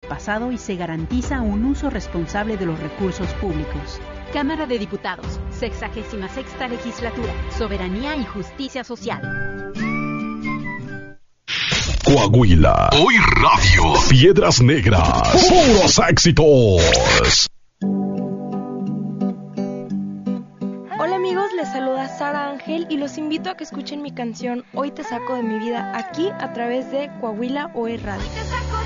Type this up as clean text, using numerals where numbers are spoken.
pasado y se garantiza un uso responsable de los recursos públicos. Cámara de Diputados, 66ª Legislatura, Soberanía y Justicia Social. Coahuila, Hoy Radio, Piedras Negras, puros éxitos. Hola amigos, les saluda Sara Ángel y los invito a que escuchen mi canción Hoy te saco de mi vida aquí a través de Coahuila Hoy Radio.